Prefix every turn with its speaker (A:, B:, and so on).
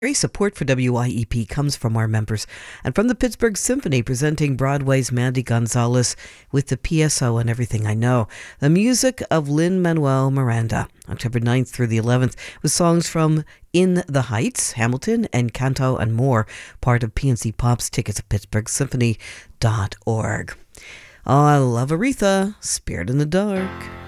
A: Very support for WIEP comes from our members and from the Pittsburgh Symphony, presenting Broadway's Mandy Gonzalez with the PSO and Everything I Know. The music of Lin-Manuel Miranda, October 9th through the 11th, with songs from In the Heights, Hamilton, and Canto and more, part of PNC Pop's tickets at pittsburghsymphony.org. Oh, I love Aretha, Spirit in the Dark.